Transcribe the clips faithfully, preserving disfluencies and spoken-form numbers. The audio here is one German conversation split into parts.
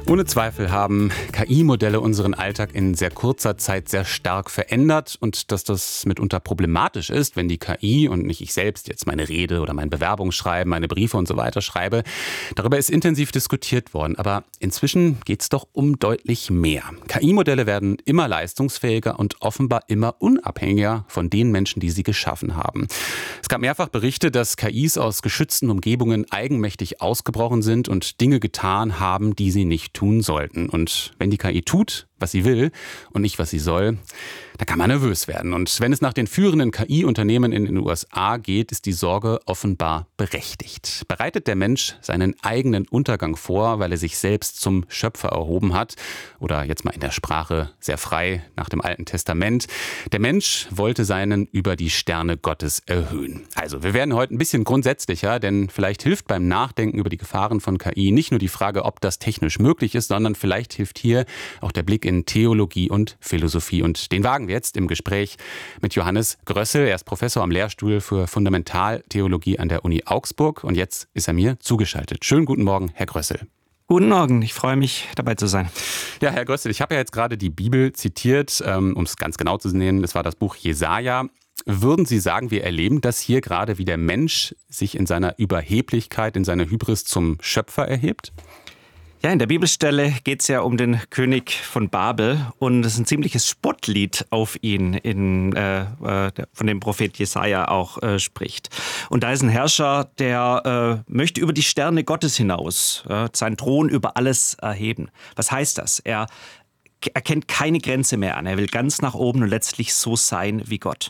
Ohne Zweifel haben K I-Modelle unseren Alltag in sehr kurzer Zeit sehr stark verändert und dass das mitunter problematisch ist, wenn die K I und nicht ich selbst jetzt meine Rede oder mein Bewerbungsschreiben, meine Briefe und so weiter schreibe. Darüber ist intensiv diskutiert worden, aber inzwischen geht es doch um deutlich mehr. K I-Modelle werden immer leistungsfähiger und offenbar immer unabhängiger von den Menschen, die sie geschaffen haben. Es gab mehrfach Berichte, dass K Is aus geschützten Umgebungen eigenmächtig ausgebrochen sind und Dinge getan haben, die sie nicht tun sollten. Und wenn die K I tut, was sie will und nicht, was sie soll, da kann man nervös werden. Und wenn es nach den führenden K I-Unternehmen in den U S A geht, ist die Sorge offenbar berechtigt. Bereitet der Mensch seinen eigenen Untergang vor, weil er sich selbst zum Schöpfer erhoben hat? Oder jetzt mal in der Sprache sehr frei nach dem Alten Testament. Der Mensch wollte seinen über die Sterne Gottes erhöhen. Also, wir werden heute ein bisschen grundsätzlicher, denn vielleicht hilft beim Nachdenken über die Gefahren von K I nicht nur die Frage, ob das technisch möglich ist, sondern vielleicht hilft hier auch der Blick in Theologie und Philosophie. Und den wagen wir jetzt im Gespräch mit Johannes Grössel. Er ist Professor am Lehrstuhl für Fundamentaltheologie an der Uni Augsburg und jetzt ist er mir zugeschaltet. Schönen guten Morgen, Herr Grössel. Guten Morgen, ich freue mich, dabei zu sein. Ja, Herr Grössel, ich habe ja jetzt gerade die Bibel zitiert, um es ganz genau zu nennen. Das war das Buch Jesaja. Würden Sie sagen, wir erleben das hier gerade, wie der Mensch sich in seiner Überheblichkeit, in seiner Hybris zum Schöpfer erhebt? Ja, in der Bibelstelle geht es ja um den König von Babel und es ist ein ziemliches Spottlied auf ihn, in, äh, äh, von dem Prophet Jesaja auch äh, spricht. Und da ist ein Herrscher, der äh, möchte über die Sterne Gottes hinaus äh, seinen Thron über alles erheben. Was heißt das? Er erkennt keine Grenze mehr an. Er will ganz nach oben und letztlich so sein wie Gott.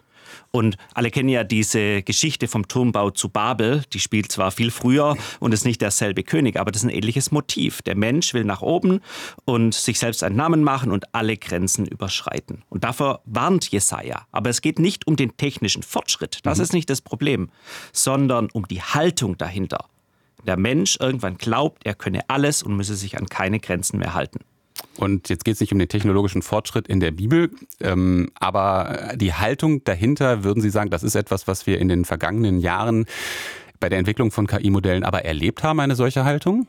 Und alle kennen ja diese Geschichte vom Turmbau zu Babel. Die spielt zwar viel früher und ist nicht derselbe König, aber das ist ein ähnliches Motiv. Der Mensch will nach oben und sich selbst einen Namen machen und alle Grenzen überschreiten. Und davor warnt Jesaja. Aber es geht nicht um den technischen Fortschritt. Das mhm. ist nicht das Problem, sondern um die Haltung dahinter. Der Mensch irgendwann glaubt, er könne alles und müsse sich an keine Grenzen mehr halten. Und jetzt geht es nicht um den technologischen Fortschritt in der Bibel, ähm, aber die Haltung dahinter, würden Sie sagen, das ist etwas, was wir in den vergangenen Jahren bei der Entwicklung von K I-Modellen aber erlebt haben, eine solche Haltung?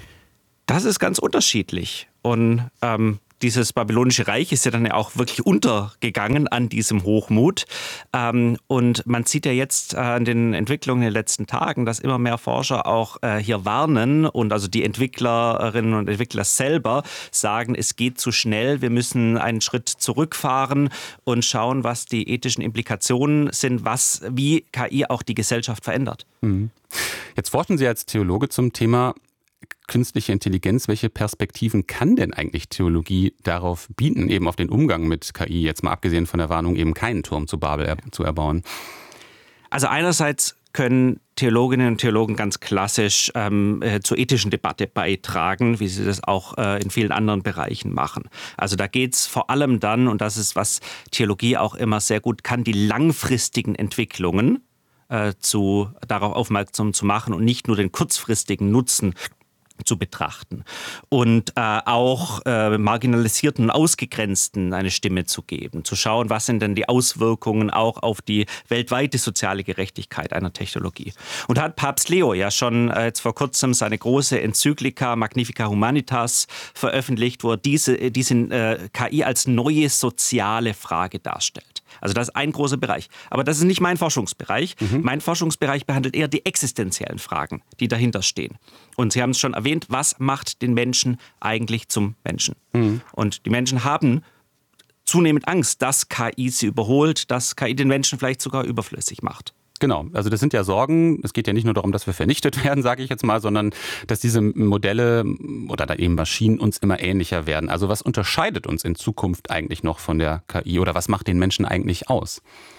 Das ist ganz unterschiedlich. Und ähm, dieses babylonische Reich ist ja dann auch wirklich untergegangen an diesem Hochmut. Ähm, und man sieht ja jetzt äh, an den Entwicklungen in den letzten Tagen, dass immer mehr Forscher auch äh, hier warnen und also die Entwicklerinnen und Entwickler selber sagen, es geht zu schnell, wir müssen einen Schritt zurückfahren und schauen, was die ethischen Implikationen sind, was, wie K I auch die Gesellschaft verändert. Mhm. Jetzt forschen Sie als Theologe zum Thema künstliche Intelligenz. Welche Perspektiven kann denn eigentlich Theologie darauf bieten, eben auf den Umgang mit K I, jetzt mal abgesehen von der Warnung, eben keinen Turm zu Babel er- zu erbauen? Also einerseits können Theologinnen und Theologen ganz klassisch ähm, äh, zur ethischen Debatte beitragen, wie sie das auch äh, in vielen anderen Bereichen machen. Also da geht es vor allem dann, und das ist, was Theologie auch immer sehr gut kann, die langfristigen Entwicklungen äh, zu, darauf aufmerksam zu machen und nicht nur den kurzfristigen Nutzen zu betrachten und äh, auch äh, marginalisierten, ausgegrenzten eine Stimme zu geben, zu schauen, was sind denn die Auswirkungen auch auf die weltweite soziale Gerechtigkeit einer Technologie. Und da hat Papst Leo ja schon äh, jetzt vor kurzem seine große Enzyklika Magnificat Humanitas veröffentlicht, wo er diese, diese äh, K I als neue soziale Frage darstellt. Also das ist ein großer Bereich. Aber das ist nicht mein Forschungsbereich. Mhm. Mein Forschungsbereich behandelt eher die existenziellen Fragen, die dahinter stehen. Und Sie haben es schon erwähnt, was macht den Menschen eigentlich zum Menschen? Mhm. Und die Menschen haben zunehmend Angst, dass K I sie überholt, dass K I den Menschen vielleicht sogar überflüssig macht. Genau, also das sind ja Sorgen. Es geht ja nicht nur darum, dass wir vernichtet werden, sage ich jetzt mal, sondern dass diese Modelle oder da eben Maschinen uns immer ähnlicher werden. Also was unterscheidet uns in Zukunft eigentlich noch von der K I oder was macht den Menschen eigentlich aus?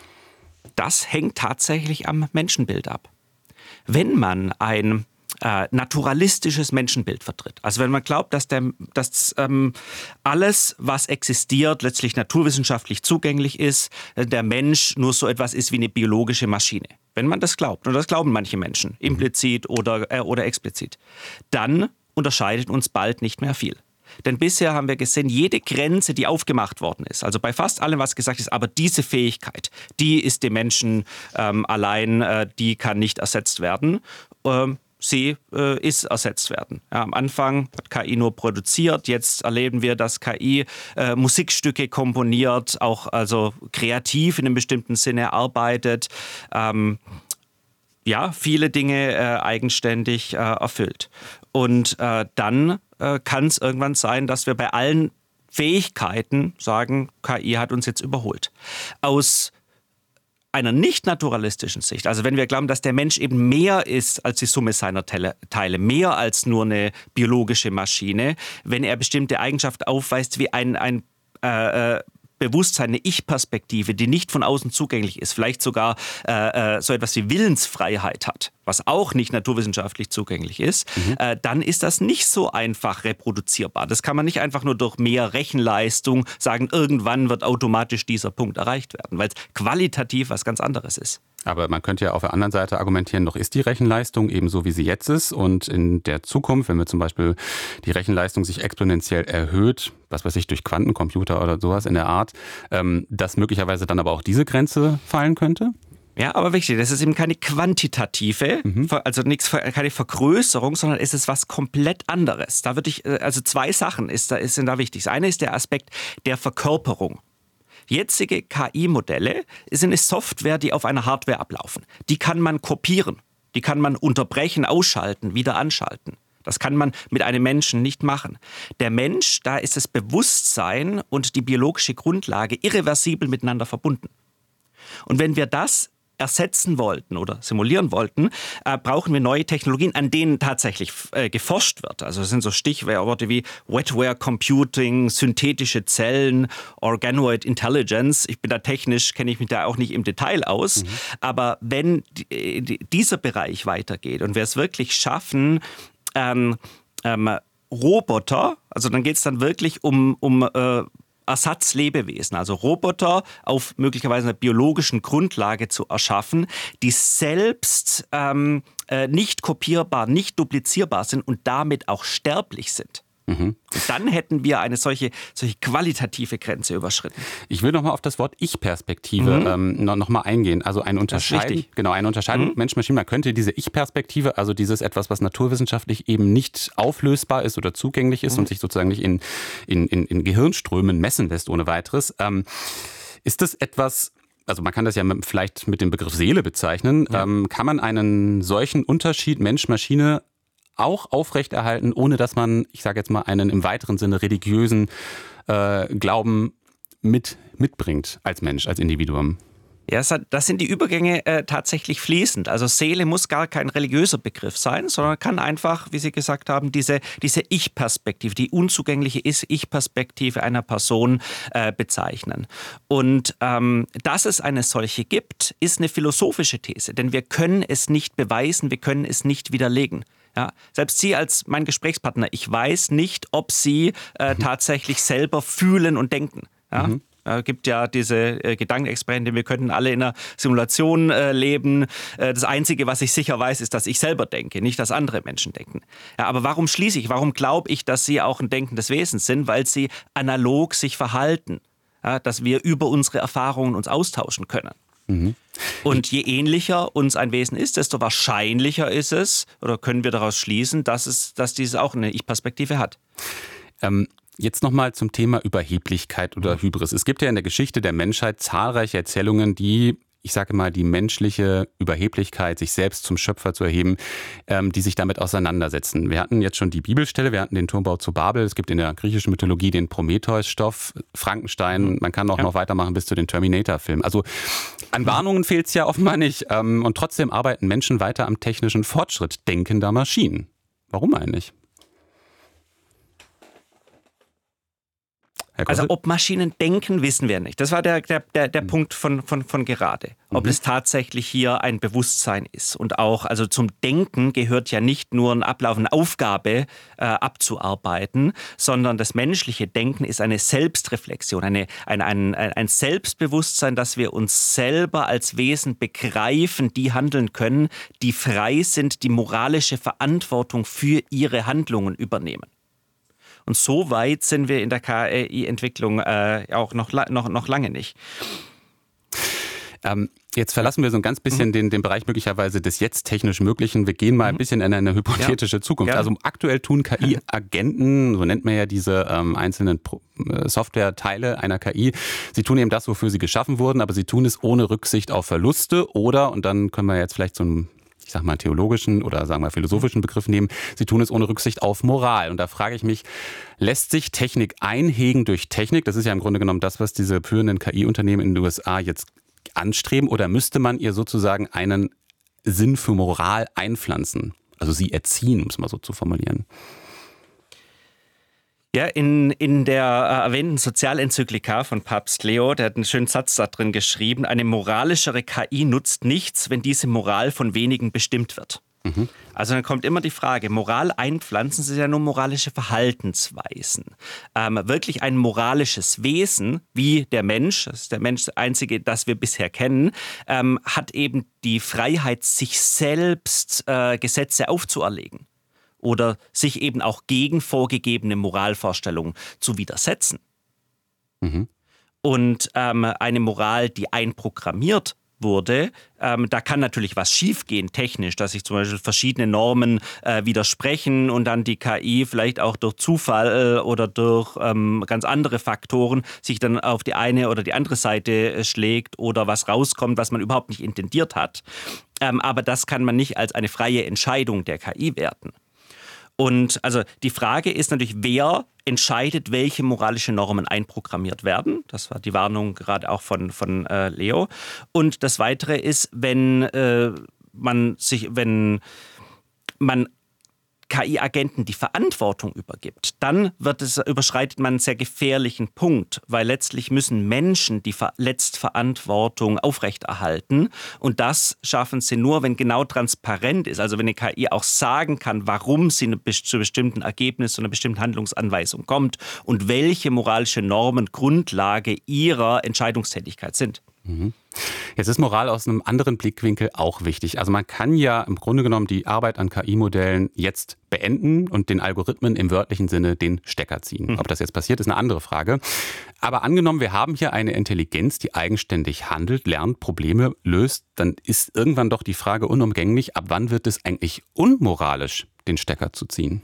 Das hängt tatsächlich am Menschenbild ab. Wenn man ein Äh, naturalistisches Menschenbild vertritt. Also wenn man glaubt, dass, der, dass ähm, alles, was existiert, letztlich naturwissenschaftlich zugänglich ist, äh, der Mensch nur so etwas ist wie eine biologische Maschine. Wenn man das glaubt, und das glauben manche Menschen, implizit oder, äh, oder explizit, dann unterscheidet uns bald nicht mehr viel. Denn bisher haben wir gesehen, jede Grenze, die aufgemacht worden ist, also bei fast allem, was gesagt ist, aber diese Fähigkeit, die ist dem Menschen ähm, allein, äh, die kann nicht ersetzt werden, ähm, sie äh, ist ersetzt werden. Ja, am Anfang hat K I nur produziert, jetzt erleben wir, dass K I äh, Musikstücke komponiert, auch also kreativ in einem bestimmten Sinne arbeitet, ähm, ja, viele Dinge äh, eigenständig äh, erfüllt. Und äh, dann äh, kann es irgendwann sein, dass wir bei allen Fähigkeiten sagen, K I hat uns jetzt überholt. Aus einer nicht naturalistischen Sicht, also wenn wir glauben, dass der Mensch eben mehr ist als die Summe seiner Teile, mehr als nur eine biologische Maschine, wenn er bestimmte Eigenschaften aufweist wie ein, ein äh, Bewusstsein, eine Ich-Perspektive, die nicht von außen zugänglich ist, vielleicht sogar äh, so etwas wie Willensfreiheit hat, was auch nicht naturwissenschaftlich zugänglich ist, mhm. äh, dann ist das nicht so einfach reproduzierbar. Das kann man nicht einfach nur durch mehr Rechenleistung sagen, irgendwann wird automatisch dieser Punkt erreicht werden, weil es qualitativ was ganz anderes ist. Aber man könnte ja auf der anderen Seite argumentieren, doch ist die Rechenleistung eben so, wie sie jetzt ist. Und in der Zukunft, wenn wir zum Beispiel die Rechenleistung sich exponentiell erhöht, was weiß ich, durch Quantencomputer oder sowas in der Art, ähm, dass möglicherweise dann aber auch diese Grenze fallen könnte? Ja, aber wichtig, das ist eben keine quantitative, mhm. also nichts, keine Vergrößerung, sondern es ist was komplett anderes. Da würde ich, also zwei Sachen ist da, sind da wichtig. Das eine ist der Aspekt der Verkörperung. Jetzige K I-Modelle sind eine Software, die auf einer Hardware ablaufen. Die kann man kopieren, die kann man unterbrechen, ausschalten, wieder anschalten. Das kann man mit einem Menschen nicht machen. Der Mensch, da ist das Bewusstsein und die biologische Grundlage irreversibel miteinander verbunden. Und wenn wir das ersetzen wollten oder simulieren wollten, äh, brauchen wir neue Technologien, an denen tatsächlich äh, geforscht wird. Also das sind so Stichworte wie Wetware Computing, synthetische Zellen, Organoid Intelligence. Ich bin da technisch, kenne ich mich da auch nicht im Detail aus. Mhm. Aber wenn die, die, dieser Bereich weitergeht und wir es wirklich schaffen, ähm, ähm, Roboter, also dann geht es dann wirklich um, um äh, Ersatzlebewesen, also Roboter auf möglicherweise einer biologischen Grundlage zu erschaffen, die selbst ähm, äh, nicht kopierbar, nicht duplizierbar sind und damit auch sterblich sind. Mhm. Dann hätten wir eine solche, solche qualitative Grenze überschritten. Ich will nochmal auf das Wort Ich-Perspektive mhm. ähm, noch, noch mal eingehen. Also eine Unterscheidung, genau, eine Unterscheidung mhm. Mensch-Maschine. Man könnte diese Ich-Perspektive, also dieses etwas, was naturwissenschaftlich eben nicht auflösbar ist oder zugänglich ist mhm. und sich sozusagen nicht in, in, in, in Gehirnströmen messen lässt ohne weiteres. Ähm, ist das etwas... Also man kann das ja vielleicht mit dem Begriff Seele bezeichnen. Ja. Ähm, kann man einen solchen Unterschied Mensch-Maschine auch aufrechterhalten, ohne dass man, ich sage jetzt mal, einen im weiteren Sinne religiösen äh, Glauben mit, mitbringt als Mensch, als Individuum? Ja, das sind die Übergänge äh, tatsächlich fließend. Also Seele muss gar kein religiöser Begriff sein, sondern kann einfach, wie Sie gesagt haben, diese, diese Ich-Perspektive, die unzugängliche Ich-Perspektive einer Person äh, bezeichnen. Und ähm, dass es eine solche gibt, ist eine philosophische These, denn wir können es nicht beweisen, wir können es nicht widerlegen. Ja, selbst Sie als mein Gesprächspartner, ich weiß nicht, ob Sie äh, mhm. tatsächlich selber fühlen und denken. Ja? Mhm. Es gibt ja diese äh, Gedankenexperimente, wir könnten alle in einer Simulation äh, leben. Äh, das Einzige, was ich sicher weiß, ist, dass ich selber denke, nicht, dass andere Menschen denken. Ja, aber warum schließe ich, warum glaube ich, dass Sie auch ein denkendes Wesen sind? Weil Sie analog sich verhalten, ja, dass wir über unsere Erfahrungen uns austauschen können. Mhm. Und je ähnlicher uns ein Wesen ist, desto wahrscheinlicher ist es, oder können wir daraus schließen, dass es, dass dieses auch eine Ich-Perspektive hat. Ähm Jetzt nochmal zum Thema Überheblichkeit oder Hybris. Es gibt ja in der Geschichte der Menschheit zahlreiche Erzählungen, die, ich sage mal, die menschliche Überheblichkeit, sich selbst zum Schöpfer zu erheben, ähm, die sich damit auseinandersetzen. Wir hatten jetzt schon die Bibelstelle, wir hatten den Turmbau zu Babel, es gibt in der griechischen Mythologie den Prometheus-Stoff, Frankenstein, man kann auch ja. noch weitermachen bis zu den Terminator-Filmen. Also an Warnungen fehlt es ja offenbar nicht. Ähm, und trotzdem arbeiten Menschen weiter am technischen Fortschritt denkender Maschinen. Warum eigentlich? Also ob Maschinen denken, wissen wir nicht. Das war der, der, der, der mhm. Punkt von, von, von gerade. Ob mhm. es tatsächlich hier ein Bewusstsein ist. Und auch, also zum Denken gehört ja nicht nur ein Ablauf, eine Aufgabe äh, abzuarbeiten, sondern das menschliche Denken ist eine Selbstreflexion, eine, ein, ein, ein Selbstbewusstsein, dass wir uns selber als Wesen begreifen, die handeln können, die frei sind, die moralische Verantwortung für ihre Handlungen übernehmen. Und so weit sind wir in der K I-Entwicklung äh, auch noch, noch, noch lange nicht. Ähm, jetzt verlassen wir so ein ganz bisschen mhm. den, den Bereich möglicherweise des jetzt technisch Möglichen. Wir gehen mal ein bisschen in eine hypothetische ja. Zukunft. Ja. Also aktuell tun K I-Agenten, so nennt man ja diese ähm, einzelnen Pro- Software-Teile einer K I, sie tun eben das, wofür sie geschaffen wurden, aber sie tun es ohne Rücksicht auf Verluste oder, und dann können wir jetzt vielleicht so ein ich sag mal, theologischen oder sagen wir philosophischen Begriff nehmen. Sie tun es ohne Rücksicht auf Moral. Und da frage ich mich, lässt sich Technik einhegen durch Technik? Das ist ja im Grunde genommen das, was diese führenden K I-Unternehmen in den U S A jetzt anstreben. Oder müsste man ihr sozusagen einen Sinn für Moral einpflanzen? Also sie erziehen, um es mal so zu formulieren. Ja, in, in der äh, erwähnten Sozialenzyklika von Papst Leo, der hat einen schönen Satz da drin geschrieben, eine moralischere K I nutzt nichts, wenn diese Moral von wenigen bestimmt wird. Mhm. Also dann kommt immer die Frage, Moral einpflanzen, sind ja nur moralische Verhaltensweisen. Ähm, wirklich ein moralisches Wesen, wie der Mensch, das ist der Mensch das einzige, das wir bisher kennen, ähm, hat eben die Freiheit, sich selbst äh, Gesetze aufzuerlegen. Oder sich eben auch gegen vorgegebene Moralvorstellungen zu widersetzen. Mhm. Und ähm, eine Moral, die einprogrammiert wurde, ähm, da kann natürlich was schiefgehen technisch, dass sich zum Beispiel verschiedene Normen äh, widersprechen und dann die K I vielleicht auch durch Zufall oder durch ähm, ganz andere Faktoren sich dann auf die eine oder die andere Seite äh, schlägt oder was rauskommt, was man überhaupt nicht intendiert hat. Ähm, aber das kann man nicht als eine freie Entscheidung der K I werten. Und also die Frage ist natürlich, wer entscheidet, welche moralische Normen einprogrammiert werden. Das war die Warnung gerade auch von, von äh, Leo. Und das Weitere ist, wenn äh, man sich, wenn man K I-Agenten die Verantwortung übergibt, dann wird es, überschreitet man einen sehr gefährlichen Punkt, weil letztlich müssen Menschen die Letztverantwortung aufrechterhalten und das schaffen sie nur, wenn genau transparent ist, also wenn eine K I auch sagen kann, warum sie zu bestimmten Ergebnissen, zu einer bestimmten Handlungsanweisung kommt und welche moralische Normen Grundlage ihrer Entscheidungstätigkeit sind. Mhm. Jetzt ist Moral aus einem anderen Blickwinkel auch wichtig. Also man kann ja im Grunde genommen die Arbeit an K I-Modellen jetzt beenden und den Algorithmen im wörtlichen Sinne den Stecker ziehen. Mhm. Ob das jetzt passiert, ist eine andere Frage. Aber angenommen, wir haben hier eine Intelligenz, die eigenständig handelt, lernt, Probleme löst, dann ist irgendwann doch die Frage unumgänglich, ab wann wird es eigentlich unmoralisch, den Stecker zu ziehen?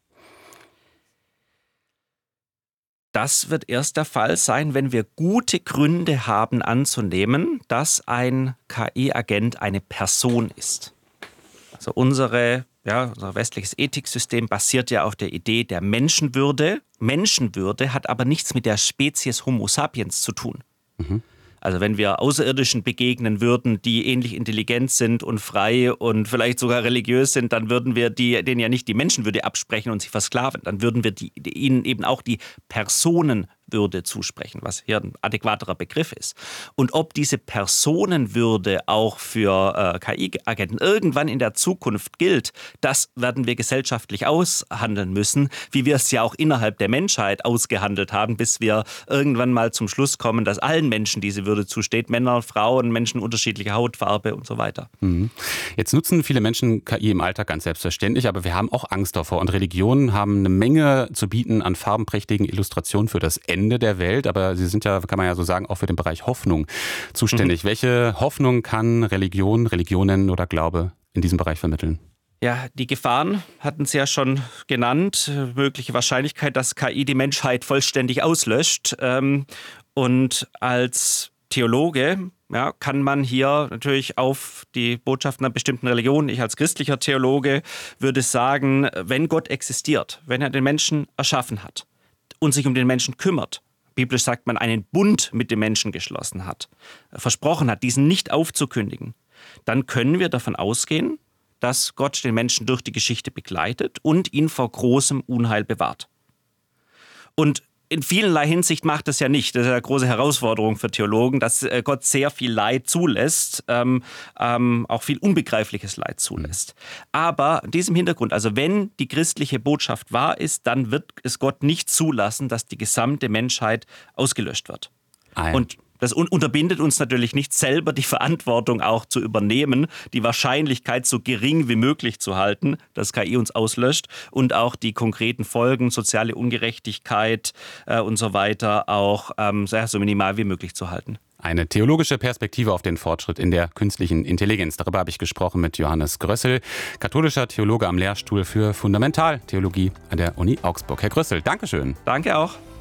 Das wird erst der Fall sein, wenn wir gute Gründe haben anzunehmen, dass ein K I-Agent eine Person ist. Also unsere, ja, unser westliches Ethiksystem basiert ja auf der Idee der Menschenwürde. Menschenwürde hat aber nichts mit der Spezies Homo sapiens zu tun. Mhm. Also wenn wir Außerirdischen begegnen würden, die ähnlich intelligent sind und frei und vielleicht sogar religiös sind, dann würden wir die, denen ja nicht die Menschenwürde absprechen und sie versklaven. Dann würden wir die, die, ihnen eben auch die Personenwürde zusprechen, was hier ein adäquaterer Begriff ist. Und ob diese Personenwürde auch für äh, K I-Agenten irgendwann in der Zukunft gilt, das werden wir gesellschaftlich aushandeln müssen, wie wir es ja auch innerhalb der Menschheit ausgehandelt haben, bis wir irgendwann mal zum Schluss kommen, dass allen Menschen diese Würde zusteht, Männer, Frauen, Menschen unterschiedlicher Hautfarbe und so weiter. Mhm. Jetzt nutzen viele Menschen K I im Alltag ganz selbstverständlich, aber wir haben auch Angst davor. Und Religionen haben eine Menge zu bieten an farbenprächtigen Illustrationen für das Ende der Welt, aber sie sind ja, kann man ja so sagen, auch für den Bereich Hoffnung zuständig. Mhm. Welche Hoffnung kann Religion, Religionen oder Glaube in diesem Bereich vermitteln? Ja, die Gefahren hatten Sie ja schon genannt. Mögliche Wahrscheinlichkeit, dass K I die Menschheit vollständig auslöscht. Und als Theologe ja, kann man hier natürlich auf die Botschaften einer bestimmten Religion, ich als christlicher Theologe würde sagen, wenn Gott existiert, wenn er den Menschen erschaffen hat und sich um den Menschen kümmert, biblisch sagt man, einen Bund mit dem Menschen geschlossen hat, versprochen hat, diesen nicht aufzukündigen, dann können wir davon ausgehen, dass Gott den Menschen durch die Geschichte begleitet und ihn vor großem Unheil bewahrt. Und in vielerlei Hinsicht macht es ja nicht. Das ist eine große Herausforderung für Theologen, dass Gott sehr viel Leid zulässt, ähm, ähm, auch viel unbegreifliches Leid zulässt. Aber in diesem Hintergrund, also wenn die christliche Botschaft wahr ist, dann wird es Gott nicht zulassen, dass die gesamte Menschheit ausgelöscht wird. Ein. Und das unterbindet uns natürlich nicht, selber die Verantwortung auch zu übernehmen, die Wahrscheinlichkeit so gering wie möglich zu halten, dass K I uns auslöscht und auch die konkreten Folgen, soziale Ungerechtigkeit äh, und so weiter auch ähm, so minimal wie möglich zu halten. Eine theologische Perspektive auf den Fortschritt in der künstlichen Intelligenz. Darüber habe ich gesprochen mit Johannes Grössel, katholischer Theologe am Lehrstuhl für Fundamentaltheologie an der Uni Augsburg. Herr Grössel, Dankeschön. Danke auch.